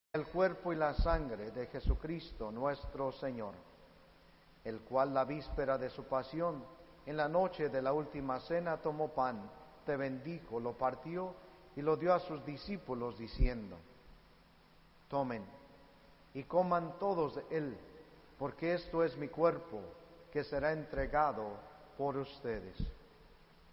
el cuerpo y la sangre de Jesucristo nuestro Señor, el cual la víspera de su pasión, en la noche de la última cena, tomó pan, te bendijo, lo partió y lo dio a sus discípulos, diciendo: tomen y coman todos de él, porque esto es mi cuerpo, que será entregado por ustedes.